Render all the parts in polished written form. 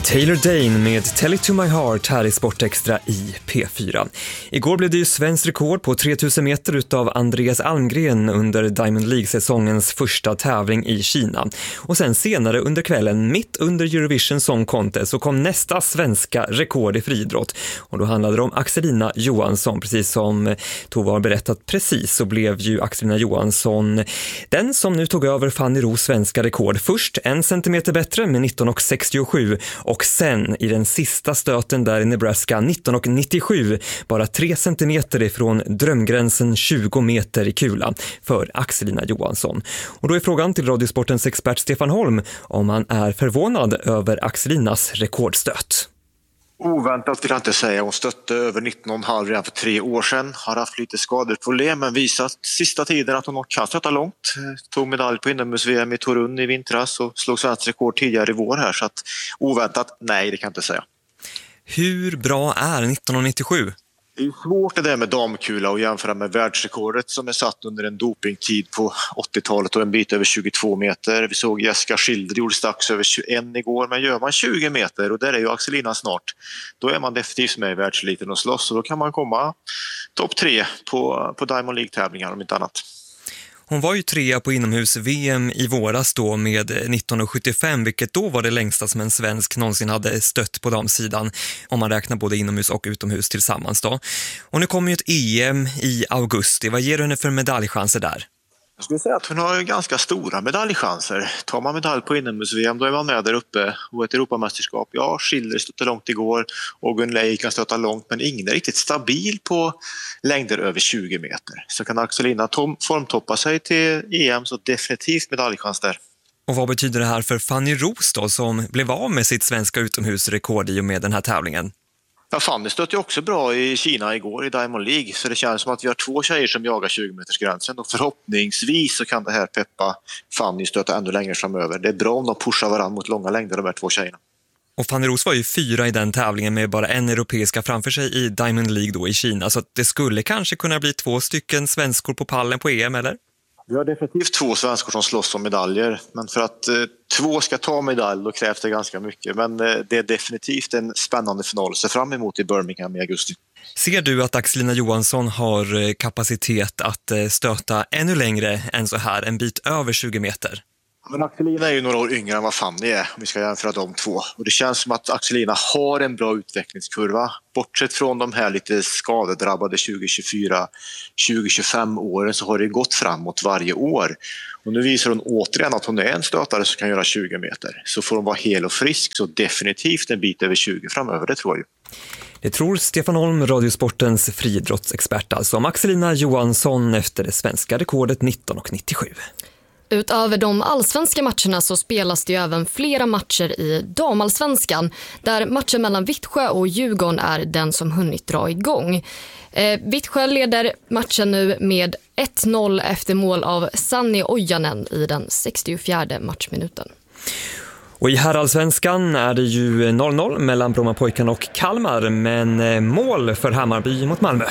Taylor Dane med Tell It To My Heart här i Sportextra i P4. Igår blev det ju svensk rekord på 3000 meter utav Andreas Almgren under Diamond League-säsongens första tävling i Kina. Och sen senare under kvällen, mitt under Eurovision Song Contest, så kom nästa svenska rekord i friidrott. Och då handlade det om Axelina Johansson. Precis som Tova har berättat precis så blev ju Axelina Johansson den som nu tog över Fanny Ros svenska rekord. Först 1 centimeter bättre med 19,67 och sen i den sista stöten där i Nebraska 19,97, bara 3 centimeter ifrån drömgränsen 20 meter i kula för Axelina Johansson. Och då är frågan till Radiosportens expert Stefan Holm om han är förvånad över Axelinas rekordstöt. Oväntat vill jag inte säga. Hon stötte över 19,5 redan för 3 år sedan. Har haft lite skadeproblem men visat sista tiden att hon kan stötta långt. Tog medalj på inomhus-VM i Torun i vintras och slog svensk rekord tidigare i vår här. Så att oväntat, nej det kan jag inte säga. Hur bra är 19,97? Det är svårt det där med damkula att jämföra med världsrekordet som är satt under en dopingtid på 80-talet och en bit över 22 meter. Vi såg Jessica Schilder gjorde strax över 21 igår, men gör man 20 meter och där är ju Axelina snart, då är man definitivt med i världseliten och slåss och då kan man komma topp 3 på Diamond League-tävlingar om inte annat. Hon var ju 3 på inomhus-VM i våras då med 19,75, vilket då var det längsta som en svensk någonsin hade stött på damsidan om man räknar både inomhus och utomhus tillsammans då. Och nu kommer ju ett EM i augusti. Vad ger du henne för medaljchanser där? Jag skulle säga att hon har ganska stora medaljchanser. Tar man medalj på inomhus-VM då är man med där uppe och ett Europamästerskap. Ja, Schilder stötte långt igår och Gun Lei kan stötta långt men ingen är riktigt stabil på längder över 20 meter. Så kan Axelina formtoppa sig till EM så definitivt medaljchans där. Och vad betyder det här för Fanny Ros då som blev av med sitt svenska utomhusrekord i och med den här tävlingen? Ja, Fanny stötte ju också bra i Kina igår i Diamond League så det känns som att vi har 2 tjejer som jagar 20-metersgränsen och förhoppningsvis så kan det här peppa Fanny stöta ännu längre framöver. Det är bra om de pushar varandra mot långa längder de här 2 tjejerna. Och Fanny Ros var ju 4 i den tävlingen med bara en europeiska framför sig i Diamond League då i Kina så att det skulle kanske kunna bli 2 stycken svenskor på pallen på EM, eller? Vi har definitivt 2 svenskor som slåss om medaljer. Men för att 2 ska ta medalj då krävs det ganska mycket. Men det är definitivt en spännande final att se fram emot i Birmingham i augusti. Ser du att Axelina Johansson har kapacitet att stöta ännu längre än så här, en bit över 20 meter? Men Axelina är ju några år yngre än vad Fanny är om vi ska jämföra de 2. Och det känns som att Axelina har en bra utvecklingskurva. Bortsett från de här lite skadedrabbade 2024-2025 åren så har det gått framåt varje år. Och nu visar hon återigen att hon är en stötare som kan göra 20 meter. Så får hon vara hel och frisk så definitivt en bit över 20 framöver, det tror jag ju. Det tror Stefan Holm, Radiosportens friidrottsexpert, alltså om Axelina Johansson efter det svenska rekordet 19,97. Utöver de allsvenska matcherna så spelas det ju även flera matcher i damallsvenskan där matchen mellan Vittsjö och Djurgården är den som hunnit dra igång. Vittsjö leder matchen nu med 1-0 efter mål av Sanni Ojanen i den 64:e matchminuten. Och i herrallsvenskan är det ju 0-0 mellan Brommapojkarna och Kalmar, men mål för Hammarby mot Malmö.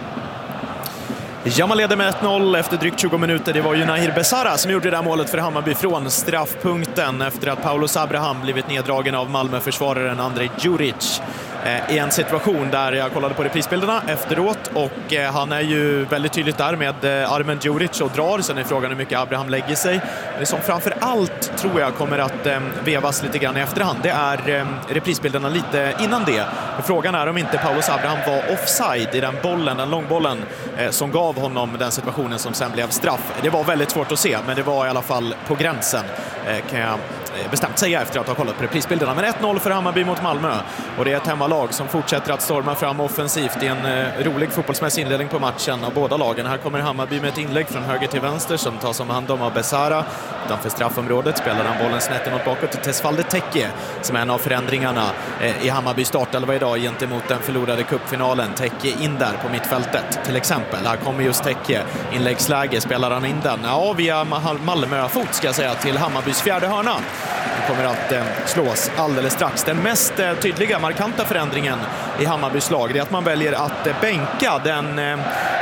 Ja, man leder med 1-0 efter drygt 20 minuter. Det var ju Nahir Besara som gjorde det där målet för Hammarby från straffpunkten efter att Paulus Abraham blivit neddragen av Malmö-försvararen Andrej Djuric i en situation där jag kollade på reprisbilderna efteråt och han är ju väldigt tydligt där med armen Djuric och drar. Sen är frågan hur mycket Abraham lägger sig. Det som framför allt tror jag kommer att vevas lite grann i efterhand, det är reprisbilderna lite innan det. Frågan är om inte Paulus Abraham var offside i den bollen, den långbollen som gav honom den situationen som sen blev straff. Det var väldigt svårt att se, men det var i alla fall på gränsen kan jag bestämt säga efter att ha kollat på reprisbilderna. Men 1-0 för Hammarby mot Malmö och det är ett hemmalag som fortsätter att storma fram offensivt i en rolig fotbollsmässig inledning på matchen av båda lagen. Här kommer Hammarby med ett inlägg från höger till vänster som tas om hand om av Besara. Utanför straffområdet spelar han bollen snett emot bakåt till Tesfalde Tekke som är en av förändringarna i Hammarby startelva idag gentemot den förlorade cupfinalen. Tekke in där på mittfältet till exempel. Här kommer just Tekke, inläggsläge, spelar han in den. Ja, via Malmö-fot ska jag säga till Hammarbys fjärde hörna. Det kommer att slås alldeles strax. Den mest tydliga, markanta förändringen i Hammarbys lag är att man väljer att bänka den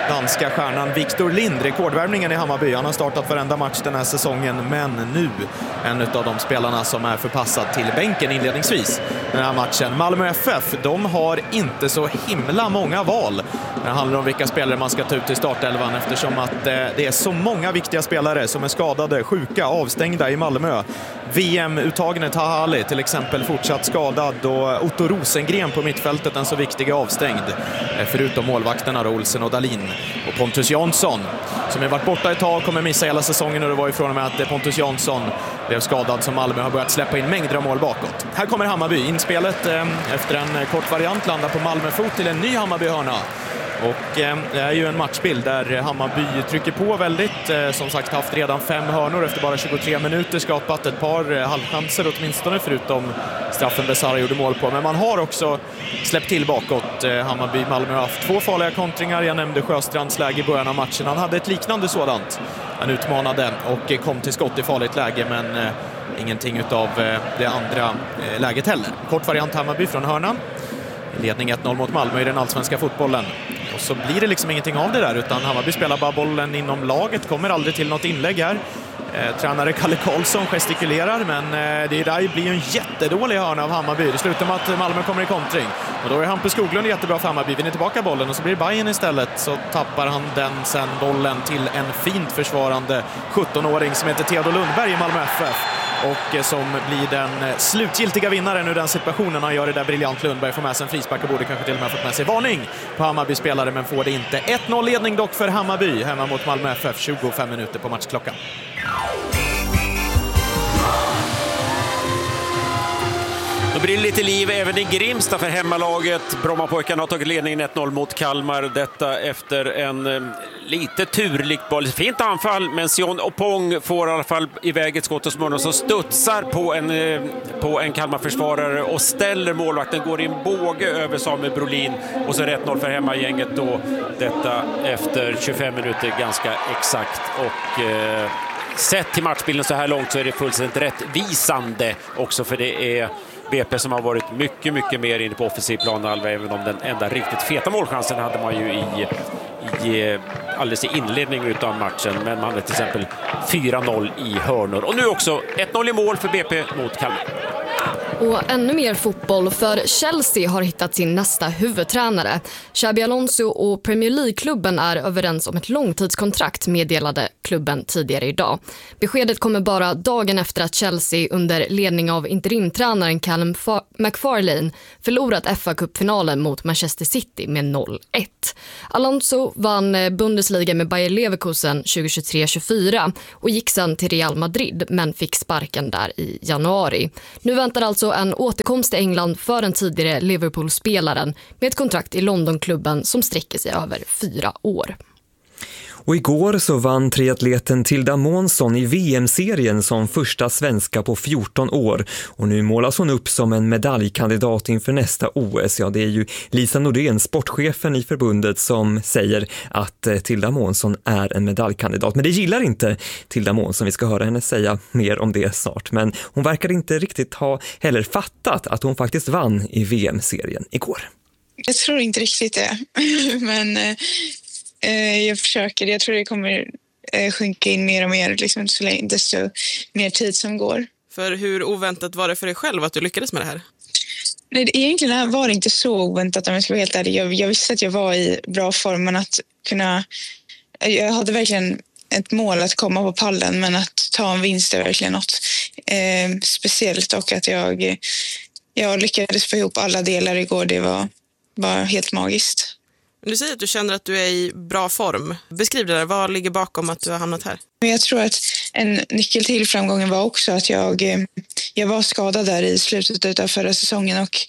danska stjärnan Victor Lind, rekordvärvningen i Hammarby. Han har startat varenda match den här säsongen, men nu en av de spelarna som är förpassad till bänken inledningsvis den här matchen. Malmö FF, de har inte så himla många val när det handlar om vilka spelare man ska ta ut i startelvan, eftersom att det är så många viktiga spelare som är skadade, sjuka, avstängda i Malmö. VM-uttagen Taha Ali till exempel fortsatt skadad, och Otto Rosengren på mittfältet, en så viktig, avstängd. Förutom målvakterna då, Olsen och Dahlin. Och Pontus Jansson, som har varit borta ett tag, kommer missa hela säsongen, och det var ifrån och med att Pontus Jansson blev skadad som Malmö har börjat släppa in mängder av mål bakåt. Här kommer Hammarby. Inspelet efter en kort variant landar på Malmöfot till en ny Hammarby-hörna. Och det är ju en matchbild där Hammarby trycker på väldigt. Som sagt, haft redan 5 hörnor efter bara 23 minuter, skapat ett par halvchanser åtminstone, förutom straffen Besara gjorde mål på. Men man har också släppt till bakåt. Hammarby-Malmö har haft 2 farliga kontringar. Jag nämnde Sjöstrands läge i början av matchen. Han hade ett liknande sådant. Han utmanade och kom till skott i farligt läge, men ingenting utav det andra läget heller. Kort variant Hammarby från hörnan. Ledning 1-0 mot Malmö i den allsvenska fotbollen. Och så blir det liksom ingenting av det där, utan Hammarby spelar bara bollen inom laget, kommer aldrig till något inlägg här. Tränare Kalle Karlsson gestikulerar, men det där blir ju en jättedålig hörna av Hammarby. Det slutar med att Malmö kommer i kontring. Och då är Hampus Skoglund jättebra för Hammarby. Vinner tillbaka bollen och så blir det Bayern istället. Så tappar han sen bollen till en fint försvarande 17-åring som heter Theodor Lundberg i Malmö FF. Och som blir den slutgiltiga vinnaren ur den situationen. Han gör det där briljant. Lundberg får med sig en frispark och borde kanske till och med fått med sig varning på Hammarby-spelare, men får det inte. 1-0 ledning dock för Hammarby hemma mot Malmö FF, 25 minuter på matchklockan. Då blir det lite liv även i Grimsta för hemmalaget. Brommapojkarna har tagit ledningen 1-0 mot Kalmar. Detta efter en lite turligt boll. Fint anfall, men Sion Opong får i alla fall iväg ett skott och småningom som studsar på en Kalmar-försvarare och ställer målvakten. Går i en båge över Samuel Brolin, och så 1-0 för hemmagänget då. Detta efter 25 minuter ganska exakt. Och sett till matchbilden så här långt så är det fullständigt rättvisande också, för det är BP som har varit mycket, mycket mer inne på offensiv planhalva, även om den enda riktigt feta målchansen hade man ju i alldeles i inledningen utav matchen, men man hade till exempel 4-0 i hörnor. Och nu också 1-0 i mål för BP mot Kalmar. Och ännu mer fotboll, för Chelsea har hittat sin nästa huvudtränare. Xabi Alonso och Premier League-klubben är överens om ett långtidskontrakt, meddelade klubben tidigare idag. Beskedet kommer bara dagen efter att Chelsea under ledning av interimtränaren Callum McFarlane förlorat FA-cupfinalen mot Manchester City med 0-1. Alonso vann Bundesliga med Bayer Leverkusen 2023-24 och gick sedan till Real Madrid, men fick sparken där i januari. Nu väntar alltså en återkomst till England för den tidigare Liverpool-spelaren med ett kontrakt i Londonklubben som sträcker sig över 4 år. Och igår så vann triatleten Tilda Månsson i VM-serien som första svenska på 14 år. Och nu målas hon upp som en medaljkandidat inför nästa OS. Ja, det är ju Lisa Nordén, sportchefen i förbundet, som säger att Tilda Månsson är en medaljkandidat. Men det gillar inte Tilda Månsson. Vi ska höra henne säga mer om det snart. Men hon verkar inte riktigt ha heller fattat att hon faktiskt vann i VM-serien igår. Jag tror inte riktigt det. Men jag försöker. Jag tror det kommer sjunka in mer och mer liksom, så länge, desto mer tid som går. För hur oväntat var det för dig själv att du lyckades med det här? Nej, egentligen var det inte så oväntat om jag ska vara helt ärlig. Jag visste att jag var i bra form, men att kunna... Jag hade verkligen ett mål att komma på pallen, men att ta en vinst är verkligen något speciellt. Och att jag lyckades få ihop alla delar igår, det var helt magiskt. Du säger att du känner att du är i bra form. Beskriv det där, vad ligger bakom att du har hamnat här? Jag tror att en nyckel till framgången var också att jag var skadad där i slutet av förra säsongen, och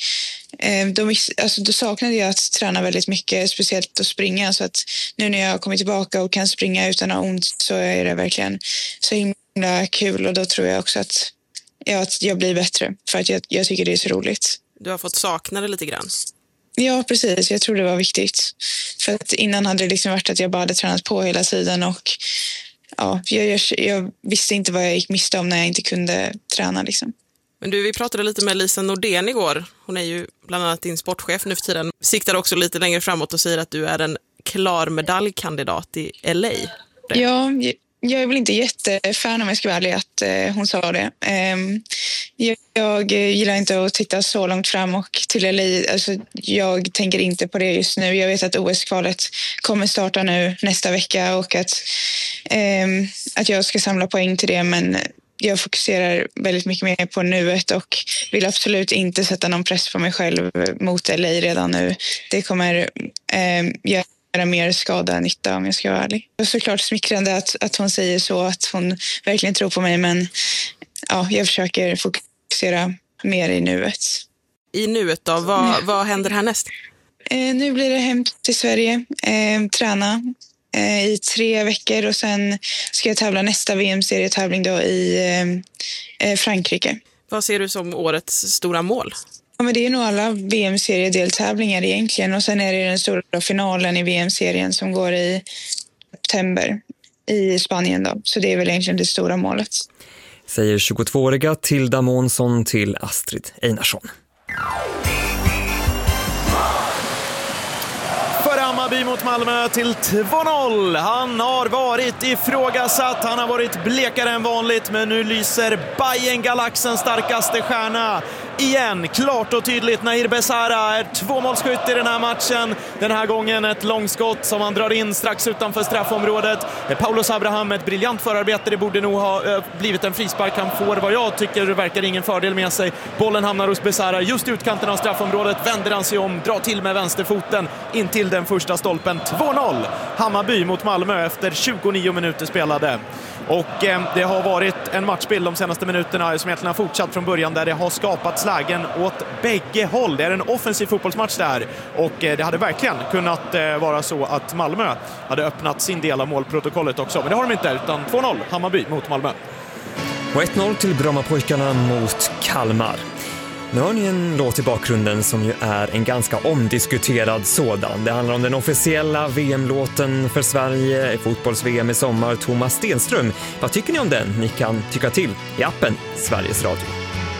då saknade jag att träna väldigt mycket, speciellt att springa. Så att nu när jag kommer tillbaka och kan springa utan att ha ont, så är det verkligen så himla kul, och då tror jag också att jag blir bättre, för att jag tycker det är så roligt. Du har fått sakna det lite grann. Ja, precis. Jag tror det var viktigt. För att innan hade det liksom varit att jag bara hade tränat på hela tiden, och ja, jag visste inte vad jag gick miste om när jag inte kunde träna liksom. Men du, vi pratade lite med Lisa Nordén igår. Hon är ju bland annat din sportchef nu för tiden. Siktar också lite längre framåt och säger att du är en klar medaljkandidat i LA. Ja, jag är väl inte jättefan om jag ska vara ärlig att hon sa det. Jag gillar inte att titta så långt fram och till LA. Alltså, jag tänker inte på det just nu. Jag vet att OS-kvalet kommer starta nu nästa vecka och att jag ska samla poäng till det, men jag fokuserar väldigt mycket mer på nuet och vill absolut inte sätta någon press på mig själv mot LA redan nu. Det kommer göra mer skada än nytta om jag ska vara ärlig. Det är såklart smickrande att hon säger så, att hon verkligen tror på mig, men ja, jag försöker fokusera mer i nuet. I nuet då, vad händer härnäst? Nu blir det hem till Sverige, träna i 3 veckor och sen ska jag tävla nästa VM-serietävling då i Frankrike. Vad ser du som årets stora mål? Ja, men det är nog alla VM-seriedeltävlingar egentligen, och sen är det den stora finalen i VM-serien som går i september i Spanien då. Så det är väl egentligen det stora målet. Säger 22-åriga Tilda Månsson till Astrid Einarsson. Hammarby mot Malmö till 2-0. Han har varit ifrågasatt, han har varit blekare än vanligt, men nu lyser Bayern Galaxens starkaste stjärna igen. Klart och tydligt, Nahir Besara är 2-målsskytt i den här matchen. Den här gången ett långskott som han drar in strax utanför straffområdet. Paulo Abraham med ett briljant förarbete. Det borde nog ha blivit en frispark. Han får, vad jag tycker, verkar ingen fördel med sig. Bollen hamnar hos Besara just utkanten av straffområdet. Vänder han sig om, drar till med vänsterfoten in till den första stolpen. 2-0 Hammarby mot Malmö efter 29 minuter spelade. Och det har varit en matchbild de senaste minuterna som egentligen har fortsatt från början, där det har skapats lägen åt bägge håll. Det är en offensiv fotbollsmatch där, och det hade verkligen kunnat vara så att Malmö hade öppnat sin del av målprotokollet också. Men det har de inte, utan 2-0 Hammarby mot Malmö. Och 1-0 till Brommapojkarna mot Kalmar. Nu har ni en låt i bakgrunden som ju är en ganska omdiskuterad sådan. Det handlar om den officiella VM-låten för Sverige i fotbolls-VM i sommar, Thomas Stenström. Vad tycker ni om den? Ni kan tycka till i appen Sveriges Radio.